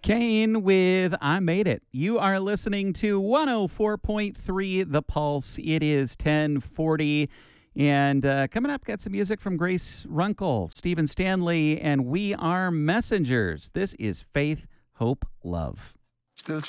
Kane with I Made It. You are listening to 104.3 The Pulse. It is 1040. And coming up, got some music from Grace Runkle, Stephen Stanley, and We Are Messengers. This is Faith, Hope, Love. Still